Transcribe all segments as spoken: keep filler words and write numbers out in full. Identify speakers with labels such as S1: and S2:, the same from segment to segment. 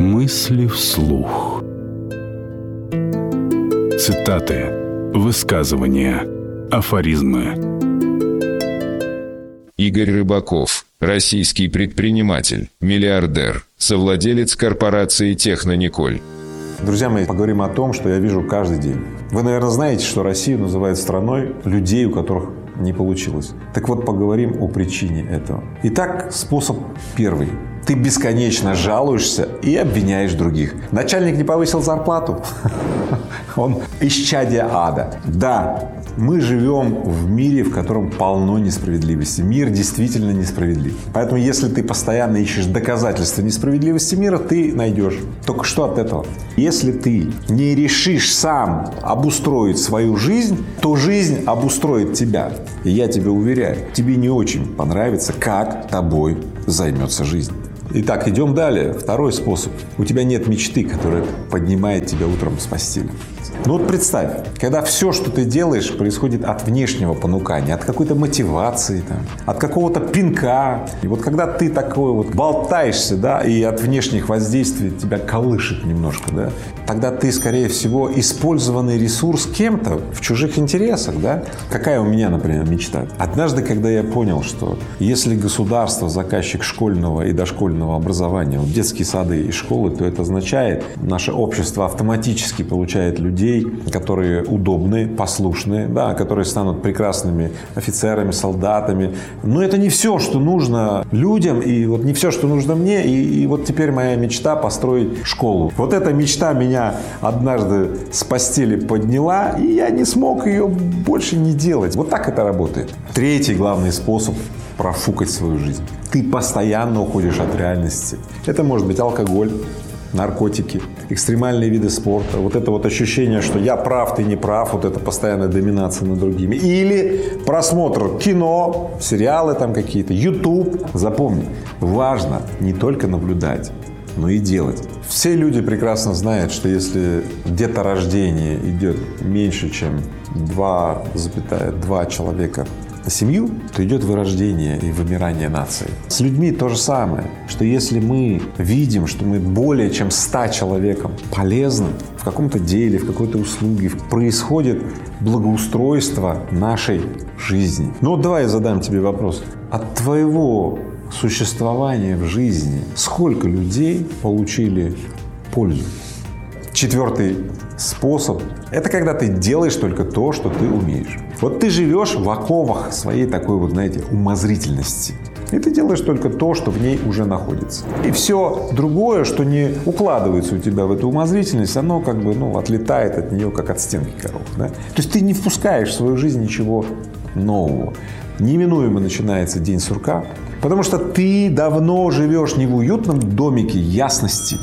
S1: Мысли вслух. Цитаты, высказывания, афоризмы.
S2: Игорь Рыбаков, российский предприниматель, миллиардер, совладелец корпорации «Технониколь».
S3: Друзья мои, поговорим о том, что я вижу каждый день. Вы, наверное, знаете, что Россию называют страной людей, у которых не получилось. Так вот, поговорим о причине этого. Итак, способ первый. Ты бесконечно жалуешься и обвиняешь других. Начальник не повысил зарплату. Он исчадие ада. Да, мы живем в мире, в котором полно несправедливости. Мир действительно несправедлив. Поэтому, если ты постоянно ищешь доказательства несправедливости мира, ты найдешь. Только что от этого? Если ты не решишь сам обустроить свою жизнь, то жизнь обустроит тебя. И я тебе уверяю, тебе не очень понравится, как тобой займется жизнь. Итак, идем далее. Второй способ. У тебя нет мечты, которая поднимает тебя утром с постели. Ну вот представь, когда все, что ты делаешь, происходит от внешнего понукания, от какой-то мотивации, там, от какого-то пинка. И вот когда ты такой вот болтаешься, да, и от внешних воздействий тебя колышет немножко, да, тогда ты, скорее всего, использованный ресурс кем-то в чужих интересах, да. Какая у меня, например, мечта? Однажды, когда я понял, что если государство заказчик школьного и дошкольного образования, вот детские сады и школы, то это означает, наше общество автоматически получает людей, которые удобные, послушные, да, которые станут прекрасными офицерами, солдатами. Но это не все, что нужно людям, и вот не все, что нужно мне. И, и вот теперь моя мечта построить школу. Вот эта мечта меня однажды с постели подняла, и я не смог ее больше не делать. Вот так это работает. Третий главный способ профукать свою жизнь. Ты постоянно уходишь от реальности. Это может быть алкоголь, наркотики, экстремальные виды спорта. Вот это вот ощущение, что я прав, ты не прав. Вот это постоянная доминация над другими. Или просмотр кино, сериалы там какие-то, YouTube. Запомни, важно не только наблюдать, но и делать. Все люди прекрасно знают, что если деторождение идет меньше, чем два целых два человека на семью, то идет вырождение и вымирание нации. С людьми то же самое, что если мы видим, что мы более чем ста человекам полезны в каком-то деле, в какой-то услуге, происходит благоустройство нашей жизни. Ну вот давай я задам тебе вопрос. От твоего существования в жизни сколько людей получили пользу? Четвертый способ – это когда ты делаешь только то, что ты умеешь. Вот ты живешь в оковах своей такой вот, знаете, умозрительности. И ты делаешь только то, что в ней уже находится. И все другое, что не укладывается у тебя в эту умозрительность, оно как бы, ну, отлетает от нее, как от стенки коров. Да? То есть ты не впускаешь в свою жизнь ничего нового. Неминуемо начинается день сурка, потому что ты давно живешь не в уютном домике ясности,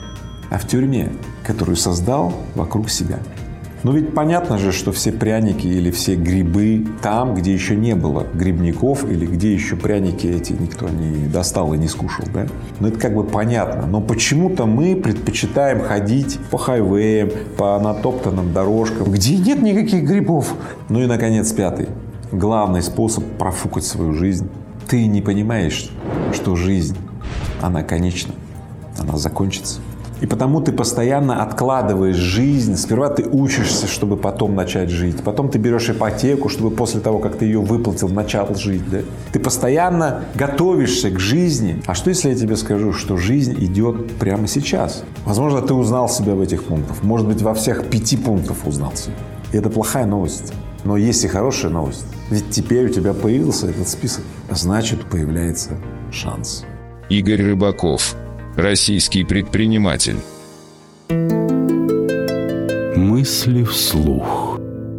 S3: а в тюрьме, которую создал вокруг себя. Но ведь понятно же, что все пряники или все грибы там, где еще не было грибников, или где еще пряники эти никто не достал и не скушал, да? Ну, это как бы понятно. Но почему-то мы предпочитаем ходить по хайвеям, по натоптанным дорожкам, где нет никаких грибов. Ну и, наконец, пятый. Главный способ профукать свою жизнь. Ты не понимаешь, что жизнь, она конечна, она закончится. И потому ты постоянно откладываешь жизнь. Сперва ты учишься, чтобы потом начать жить. Потом ты берешь ипотеку, чтобы после того, как ты ее выплатил, начал жить. Да? Ты постоянно готовишься к жизни. А что, если я тебе скажу, что жизнь идет прямо сейчас? Возможно, ты узнал себя в этих пунктах. Может быть, во всех пяти пунктах узнал себя. И это плохая новость. Но есть и хорошая новость. Ведь теперь у тебя появился этот список. Значит, появляется шанс.
S2: Игорь Рыбаков, российский предприниматель.
S1: Мысли вслух.